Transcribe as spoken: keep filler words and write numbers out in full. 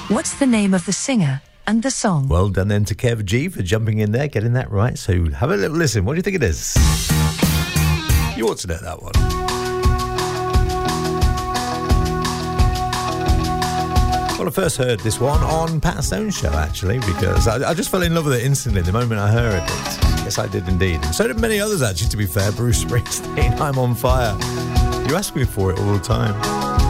What's the name of the singer and the song? Well done then to Kev G for jumping in there, getting that right. So have a little listen. What do you think it is? You ought to know that one. Well, I first heard this one on Pat Stone's show, actually, because I, I just fell in love with it instantly the moment I heard it. Yes, I did indeed. And so did many others, actually, to be fair. Bruce Springsteen, I'm on Fire. You ask me for it all the time.